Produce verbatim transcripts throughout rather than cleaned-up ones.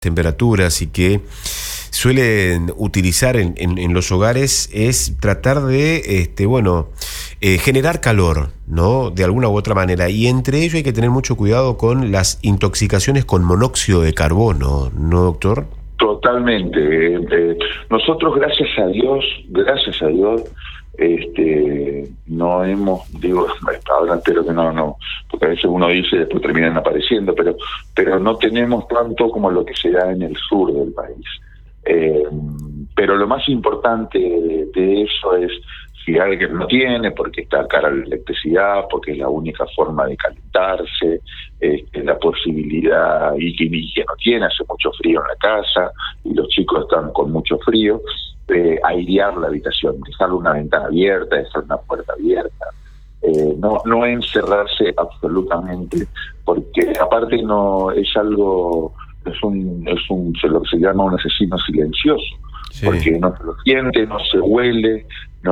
temperaturas y que suelen utilizar en, en, en los hogares es tratar de, este, bueno, eh, generar calor, ¿no? De alguna u otra manera. Y entre ello hay que tener mucho cuidado con las intoxicaciones con monóxido de carbono, ¿no, doctor? Totalmente. Eh, eh, nosotros, gracias a Dios, gracias a Dios, este no hemos, digo, ahora entero que no, no, porque a veces uno dice y después terminan apareciendo, pero pero no tenemos tanto como lo que se da en el sur del país. Eh, pero lo más importante de, de eso es si alguien no tiene, porque está cara la electricidad, porque es la única forma de calentarse, eh, la posibilidad, y que, y que no tiene, hace mucho frío en la casa, y los chicos están con mucho frío, eh, airear la habitación, dejar una ventana abierta, dejar una puerta abierta, eh, no, no encerrarse absolutamente, porque aparte no es algo, es un, es un, se lo que se llama un asesino silencioso. Sí. Porque no se lo siente, no se huele,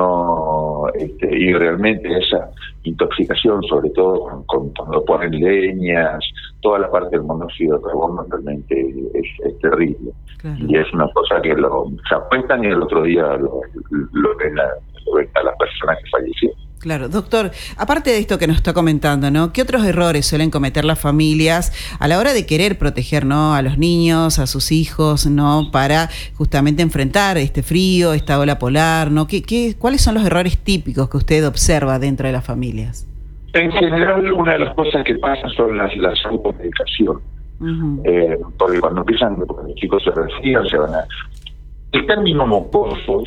no este, y realmente esa intoxicación, sobre todo con, con, cuando ponen leñas, toda la parte del monóxido de carbono realmente es, es terrible. Claro. Y es una cosa que lo, se apuestan y el otro día lo, lo, ven a, lo ven a las personas que fallecieron. Claro, doctor, aparte de esto que nos está comentando, ¿no? ¿Qué otros errores suelen cometer las familias a la hora de querer proteger, ¿no?, a los niños, a sus hijos, ¿no?, para justamente enfrentar este frío, esta ola polar, ¿no? ¿Qué, qué, ¿Cuáles son los errores típicos que usted observa dentro de las familias? En general, una de las cosas que pasa son las, las automedicaciones. Uh-huh. Eh, porque cuando empiezan, cuando los chicos se resfrían, se van a... El término mocosos,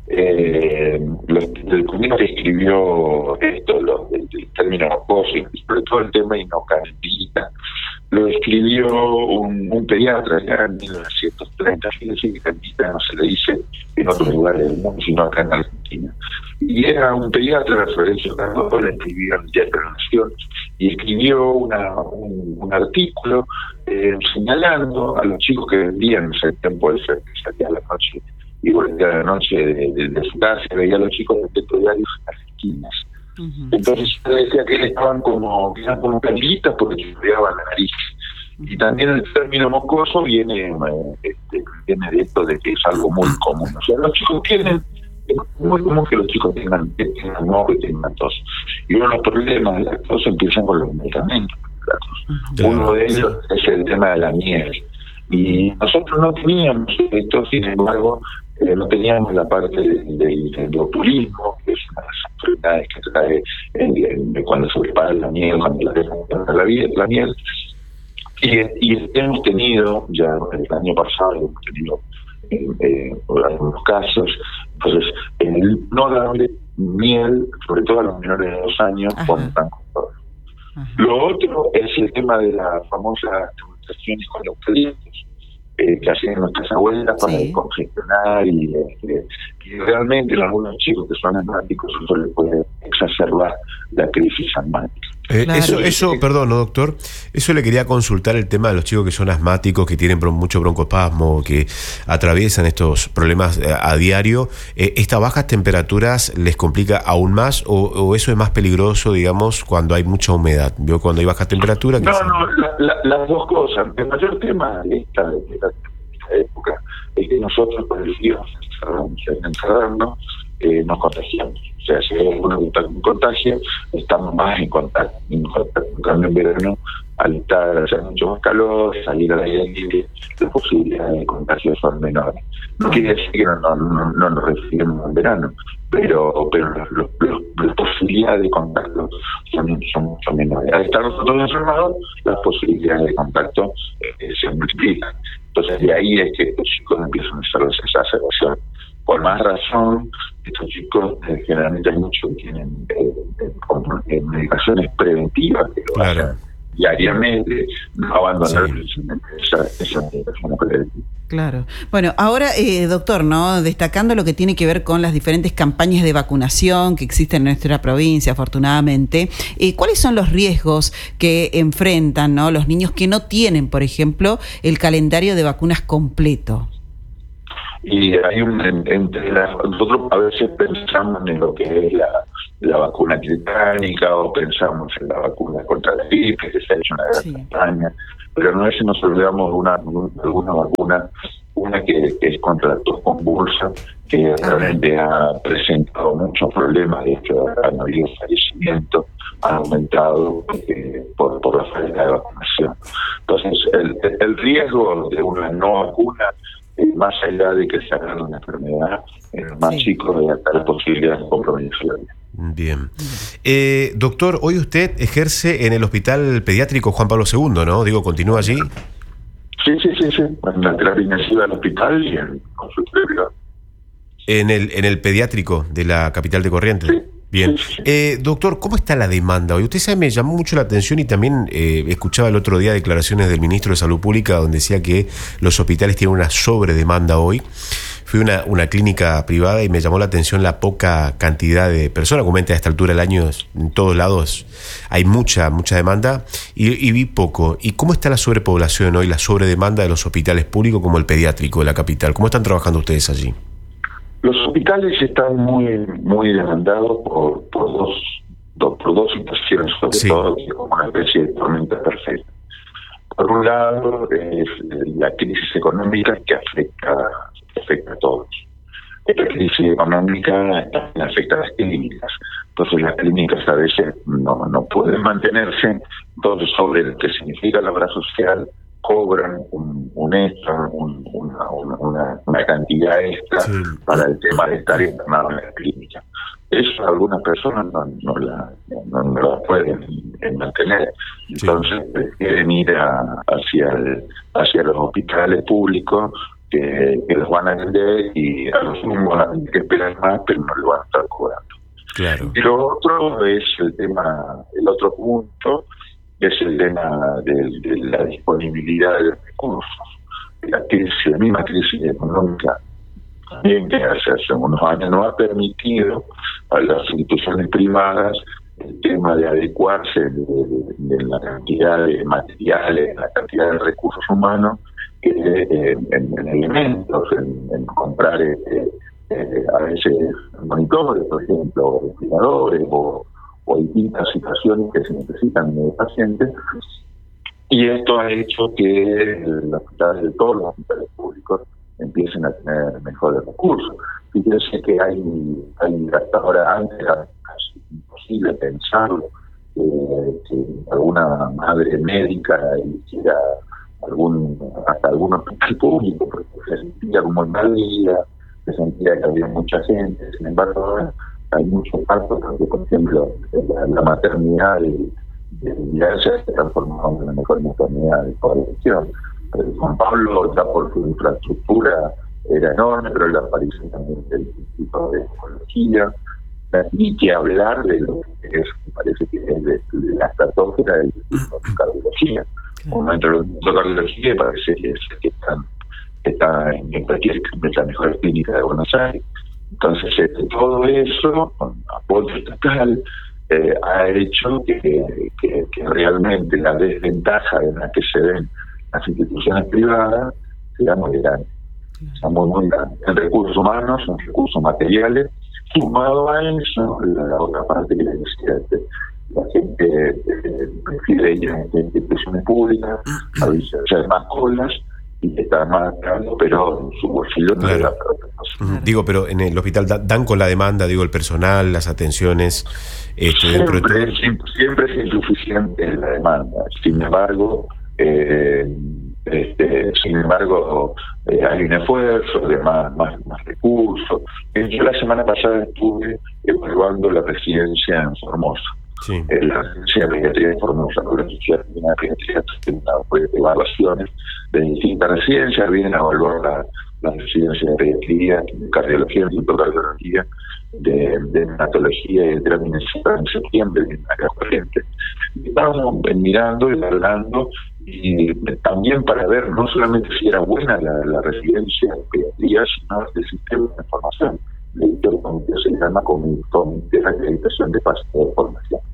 Eh, el primero que escribió esto, lo, el, el término mocoso, y sobre todo el tema inocanidita, lo escribió un, un pediatra ya en mil novecientos treinta, quiere decir que candida no se le dice en otros lugares del mundo, sino acá en Argentina. Y era un pediatra, Florencio Cardón, le escribió en el Diario de la Nación, y escribió una, un, un artículo eh, señalando a los chicos que vendían en ese tiempo, el que salía a la noche y volvía a la noche de, de, de su casa, veía a los chicos de texto diarios en las esquinas. Uh-huh. Entonces yo decía que estaban como, que eran como candiditas porque chorreaban la nariz. Uh-huh. Y también el término mocoso viene, este, viene de esto de que es algo muy común. O sea, los chicos tienen, es muy común que los chicos tengan, tengan moco y tengan tos. Y uno de los problemas de la tos empiezan con los medicamentos. Uh-huh. Uno de ellos es el tema de la miel. Y nosotros no teníamos esto, sin embargo, eh, no teníamos la parte del, del, del botulismo, que es una de las enfermedades que trae el, el, cuando se prepara la miel, cuando la dejan la, la miel. Y, y hemos tenido, ya el año pasado, hemos tenido eh, eh, algunos casos, entonces, el no darle miel, sobre todo a los menores de dos años, cuando están con todo. Lo otro es el tema de las famosas demostraciones con los clientes eh, que hacen nuestras abuelas para sí. descongestionar y, eh, y realmente en algunos chicos que son asmáticos eso le puede exacerbar la crisis asmática. Eh, claro. Eso, eso, perdón, ¿no, doctor? Eso le quería consultar el tema de los chicos que son asmáticos, que tienen mucho broncoespasmo, que atraviesan estos problemas a, a diario. Eh, ¿Estas bajas temperaturas les complica aún más o, o eso es más peligroso, digamos, cuando hay mucha humedad? ¿Vio? Cuando hay bajas temperaturas. No, no, la, la, las dos cosas. El mayor tema de esta, de esta, de esta época es que nosotros con el frío nos encerramos, en encerrarnos eh, nos contagiamos. O sea, si hay alguno que está con contagio, estamos más en contacto. En contacto. En cambio, en verano, al estar hacer mucho más calor, salir al aire libre, las posibilidades de contagio son menores. No quiere decir que no, no, no, no nos referimos al verano, pero pero los, los, los, las posibilidades de contacto son, son mucho menores. Al estar nosotros enfermados, las posibilidades de contacto eh, se multiplican. Entonces, de ahí es que los chicos empiezan a hacer esa observación. Por más razón, estos chicos eh, generalmente hay muchos que tienen eh, eh, medicaciones preventivas que lo claro. hacen diariamente, no abandonar sí. esa, esa medicación preventiva. Claro. Bueno, ahora, eh, doctor, ¿no? Destacando lo que tiene que ver con las diferentes campañas de vacunación que existen en nuestra provincia, afortunadamente, eh, ¿cuáles son los riesgos que enfrentan, ¿no?, los niños que no tienen, por ejemplo, el calendario de vacunas completo? Y hay un, entre las, nosotros a veces pensamos en lo que es la, la vacuna titánica, o pensamos en la vacuna contra la gripe, que se ha hecho una gran sí. campaña, pero no es si nos olvidamos de una, alguna vacuna, una que, que es contra la tos convulsa, que realmente ha presentado muchos problemas. De hecho, han habido fallecimientos, han aumentado eh, por, por la falta de vacunación. Entonces, el, el riesgo de una no vacuna, eh, más allá de que se agarre una enfermedad, en el más sí. chico de la posibilidad de compromiso. Bien. Eh, doctor, hoy usted ejerce en el Hospital Pediátrico Juan Pablo segundo, ¿no? Digo, ¿continúa allí? Sí, sí, sí, sí. En la terapia intensiva del hospital y en consultorio privado. En el, en el pediátrico de la capital de Corrientes. Sí. Bien. Eh, doctor, ¿cómo está la demanda hoy? Usted sabe, me llamó mucho la atención y también eh, escuchaba el otro día declaraciones del ministro de Salud Pública donde decía que los hospitales tienen una sobredemanda hoy. Fui a una, una clínica privada y me llamó la atención la poca cantidad de personas. Comúnmente a esta altura del año en todos lados hay mucha, mucha demanda y, y vi poco. ¿Y cómo está la sobrepoblación hoy, la sobredemanda de los hospitales públicos como el pediátrico de la capital? ¿Cómo están trabajando ustedes allí? Los hospitales están muy muy demandados por, por dos, dos por dos situaciones, sobre sí. todo como una especie de tormenta perfecta. Por un lado, es la crisis económica que afecta, que afecta a todos. Esta crisis económica también afecta a las clínicas. Entonces las clínicas a veces no, no pueden mantenerse. Entonces, sobre lo que significa la obra social, cobran un, un extra, un, una, una, una cantidad extra sí. para el tema de estar internado en la clínica. Eso algunas personas no, no, la, no, no la pueden mantener. Entonces sí. prefieren ir a, hacia, el, hacia los hospitales públicos que, que los van a atender y a los mismos van a tener que esperar más, pero no lo van a estar cobrando. Claro. Y lo otro es el tema, el otro punto, es el tema de, de la disponibilidad de recursos. La crisis, la misma crisis económica también que hace, hace unos años no ha permitido a las instituciones privadas el tema de adecuarse de, de, de la cantidad de materiales, la cantidad de recursos humanos, que eh, en, en elementos, en, en comprar eh, eh, a veces monitores, por ejemplo, respiradores o o distintas situaciones que se necesitan de pacientes, y esto ha hecho que los hospitales, todos los hospitales públicos empiecen a tener mejores recursos. Fíjense que hay, hay hasta ahora, antes era casi imposible pensarlo, eh, que alguna madre médica hiciera algún, hasta algún hospital público, porque se sentía como invadida, se sentía que había mucha gente. Sin embargo, ahora hay muchos casos porque, por ejemplo, la, la maternidad de, de Viracia se ha transformado en la mejor maternidad de toda la región. Juan Pablo, ya por su infraestructura, era enorme, pero la aparición también del Instituto de Oncología, y que hablar de lo que es, me parece que es de, de la estratosfera del Instituto de Cardiología. Como entre los Institutos de Cardiología parece que, es, que están, está en cualquier de las mejores clínicas de Buenos Aires. Entonces, este, todo eso, con apoyo estatal, eh, ha hecho que, que, que realmente la desventaja en la que se ven las instituciones privadas sea muy grande. Sea muy, muy grande. En recursos humanos, en recursos materiales, sumado a eso, la, la otra parte que les decía, este, la gente eh, prefiere ir a instituciones públicas, a veces hay más colas, y está más caro, pero su bolsillo no es la propia cosa. Digo, pero en el hospital dan con la demanda, digo, el personal, las atenciones, este, siempre, dentro de todo. Siempre, siempre es insuficiente la demanda. Sin embargo, eh, este, sin embargo, eh, hay un esfuerzo de más, más, más recursos. Yo la semana pasada estuve evaluando la residencia en Formosa. Sí. Eh, la residencia de pediatría de Formosa, la residencia de pediatría tiene una evaluaciones de distintas residencias, vienen a evaluar la, la residencia de pediatría, de cardiología, de cardiología, de, de neonatología y de terapia intensiva en septiembre en la corriente. Estábamos mirando y hablando, y también para ver no solamente si era buena la, la residencia de pediatría, sino el sistema de información. El comité se llama Comité de Acreditación de Pasos de Formación.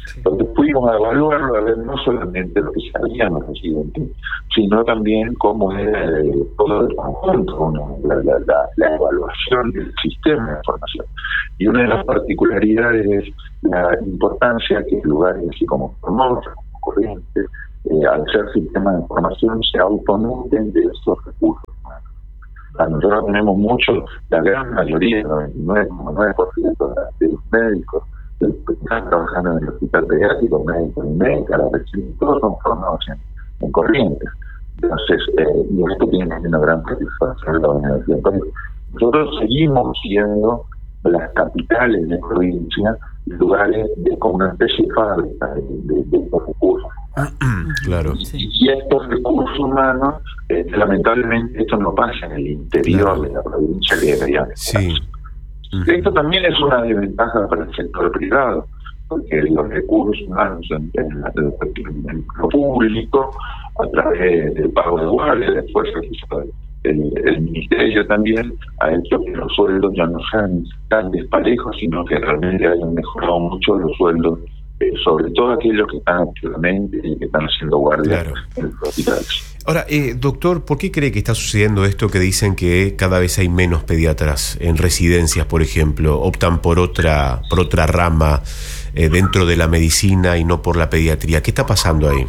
Entonces fuimos a evaluarlo, a ver no solamente lo que sabían los residentes, sino también cómo era el, todo el conjunto, ¿no? la, la, la, la evaluación del sistema de información. Y una de las particularidades es la importancia que lugares así como Formosa, como Corrientes, eh, al ser sistema de información, se autonuten de esos recursos humanos. Nosotros tenemos muchos, la gran mayoría, el noventa y nueve coma nueve por ciento de los médicos que están trabajando en el hospital pediátrico, médicos y médicas, la recién, todos son formados en, en Corrientes. Entonces, eh, y esto tiene una gran satisfacción de la universidad. Entonces, nosotros seguimos siendo las capitales de provincia, lugares de, como una especie de fábrica de, de, de estos recursos. Claro. Y, y estos recursos humanos, eh, lamentablemente, esto no pasa en el interior claro. de la provincia que debería de sí. Esto también es una desventaja para el sector privado, porque los recursos humanos en, en, en, en lo público, a través del pago de guardia, de esfuerzos, el, el ministerio también ha hecho que los sueldos ya no sean tan desparejos, sino que realmente hayan mejorado mucho los sueldos, eh, sobre todo aquellos que están activamente y que están haciendo guardia claro. en los hospitales. Ahora, eh, doctor, ¿por qué cree que está sucediendo esto que dicen que cada vez hay menos pediatras en residencias, por ejemplo? Optan por otra, por otra rama eh, dentro de la medicina y no por la pediatría. ¿Qué está pasando ahí?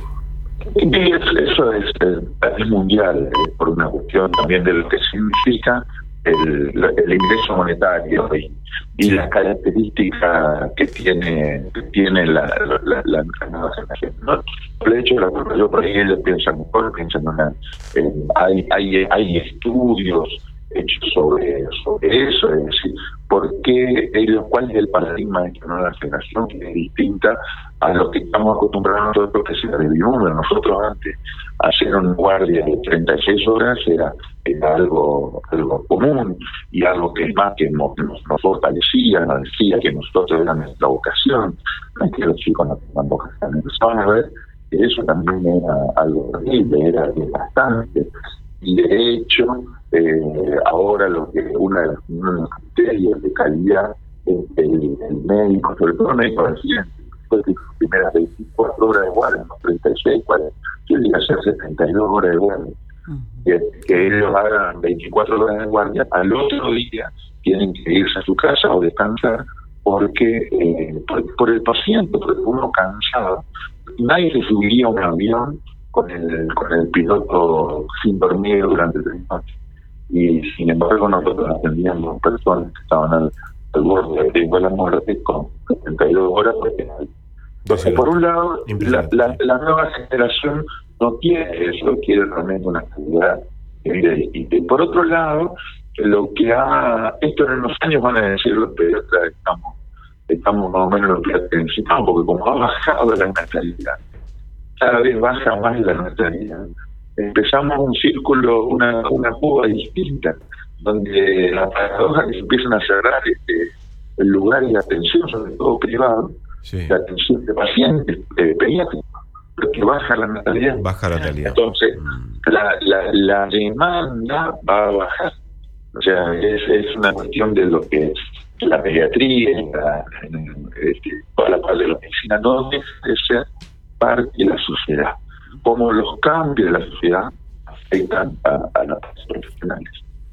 Eso es, es mundial, eh, por una cuestión también de lo que significa el, el ingreso monetario y, y las características que tiene que tiene la, la, la, la nueva generación. ¿No? De hecho, la, yo por ahí ellos piensan mejor, piensan en una, eh, hay, hay, hay estudios hechos sobre, sobre eso, es decir, ¿por qué ellos, cuál es el paradigma de esta nueva generación que es distinta a lo que estamos acostumbrados nosotros que sea de binomio? Nosotros antes, hacer una guardia de treinta y seis horas era, era algo, algo común y algo que más que nos, nos, nos fortalecía, nos decía que nosotros era nuestra vocación, no es que los chicos no tengan vocación, empezaban a ver que eso también era algo horrible, era desgastante. Y de hecho, eh, ahora lo que una de los, uno de los criterios de calidad es el, el médico, sobre todo el médico residente, después de las primeras veinticuatro horas de guardia, no treinta y seis, cuarenta, yo llegué a hacer setenta y dos horas de guardia. Uh-huh. Que, que ellos hagan veinticuatro horas de guardia, al otro día tienen que irse a su casa o descansar porque eh, por, por el paciente, porque uno cansado, nadie se subiría a un avión con el con el piloto sin dormir durante tres noches. Y sin embargo nosotros atendíamos personas que estaban al, al borde de la muerte con setenta y dos horas por penal. Entonces, por un lado, la, la, la nueva generación no quiere eso, quiere realmente una calidad de vida distinta. Y por otro lado, lo que ha... Esto en unos años van a decir los pediatras, estamos, estamos más o menos lo que necesitamos, porque como ha bajado la natalidad, cada vez baja más la natalidad. Empezamos un círculo, una una curva distinta, donde las paradojas que se empiezan a cerrar este, el lugar de atención, sobre todo privado, sí. de atención de pacientes eh, pediátricos, porque baja la natalidad. Baja la natalidad. Entonces, mm. la, la, la demanda va a bajar. O sea, es, es una cuestión de lo que es la pediatría, la, este, toda la parte de la medicina, no deja de ser parte de la sociedad, como los cambios de la sociedad afectan a, a los profesionales.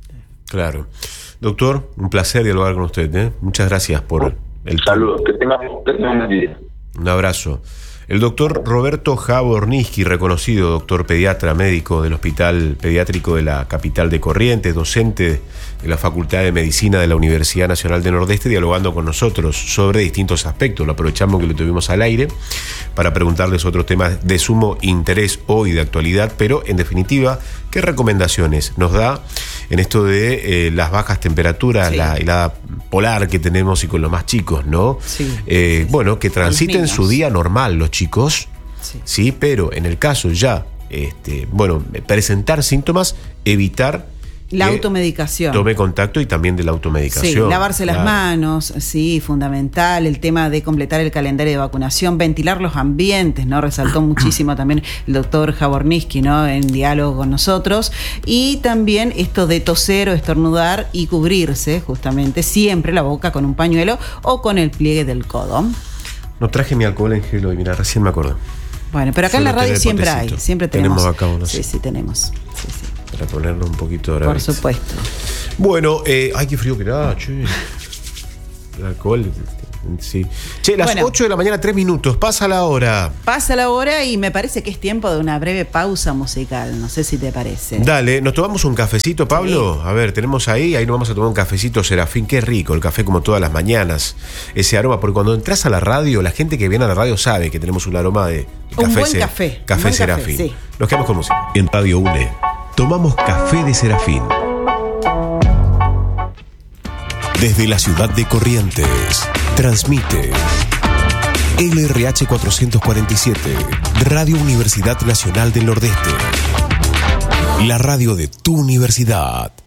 Claro. Doctor, un placer dialogar con usted, ¿eh? Muchas gracias por el saludos, que tengamos un día. Un abrazo. El doctor Roberto Jaborniski, reconocido doctor pediatra, médico del Hospital Pediátrico de la capital de Corrientes, docente de la Facultad de Medicina de la Universidad Nacional del Nordeste, dialogando con nosotros sobre distintos aspectos. Lo aprovechamos que lo tuvimos al aire para preguntarles otros temas de sumo interés hoy de actualidad, pero en definitiva, ¿qué recomendaciones nos da en esto de eh, las bajas temperaturas, sí. la helada polar que tenemos y con los más chicos, ¿no? Sí. Eh, bueno, que transiten su día normal los chicos, sí, sí, pero en el caso ya, este, bueno, presentar síntomas, evitar la automedicación. Tome contacto y también de la automedicación. Sí, lavarse claro. las manos, sí, fundamental. El tema de completar el calendario de vacunación, ventilar los ambientes, ¿no? Resaltó muchísimo también el doctor Jaborniski, ¿no? En diálogo con nosotros. Y también esto de toser o estornudar y cubrirse, justamente, siempre la boca con un pañuelo o con el pliegue del codo. No traje mi alcohol en gel hoy, mira, recién me acuerdo. Bueno, pero acá Suelo en la radio siempre potecito. hay, siempre tenemos. Tenemos acá uno. Sí, sí, tenemos. Sí, sí. Para ponerlo un poquito ahora. Por supuesto. Bueno, eh, ay, qué frío que era, che. El alcohol, sí. Che, las Bueno. ocho de la mañana, tres minutos, pasa la hora. Pasa la hora y me parece que es tiempo de una breve pausa musical. No sé si te parece. Dale, ¿nos tomamos un cafecito, Pablo? Sí. A ver, tenemos ahí, ahí nos vamos a tomar un cafecito, Serafín. Qué rico, el café como todas las mañanas. Ese aroma, porque cuando entras a la radio, la gente que viene a la radio sabe que tenemos un aroma de café. Un buen Ser- café. Café Un buen Serafín. café, sí. Nos quedamos con música. En Radio UNE, tomamos café de Serafín. Desde la ciudad de Corrientes, transmite L R H cuatrocientos cuarenta y siete, Radio Universidad Nacional del Nordeste. La radio de tu universidad.